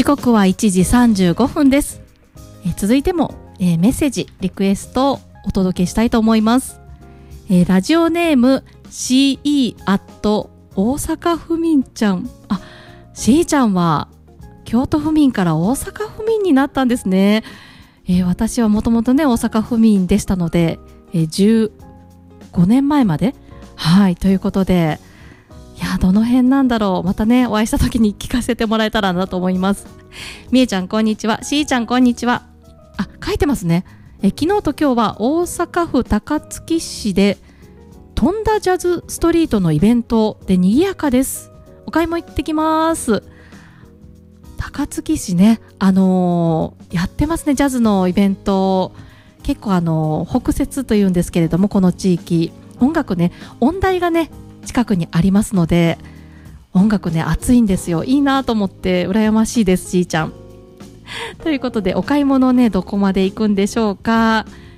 時刻は1時35分です。続いても、メッセージリクエストをお届けしたいと思います。ラジオネーム CE アット大阪府民ちゃん。C ちゃんは京都府民から大阪府民になったんですね。私はもともとね大阪府民でしたので、15年前までということで、いやどの辺なんだろう、またねお会いした時に聞かせてもらえたらなと思います。みえちゃんこんにちは。 C ちゃんこんにちは。書いてますね。昨日と今日は大阪府高槻市で飛んだジャズストリートのイベントで賑やかです。お買い物行ってきます。高槻市ね、やってますね、ジャズのイベント。結構北摂というんですけれども、この地域音楽ね、音大がね近くにありますので、音楽ね熱いんですよ。いいなと思って羨ましいです、しーちゃん。ということでお買い物ねどこまで行くんでしょうか。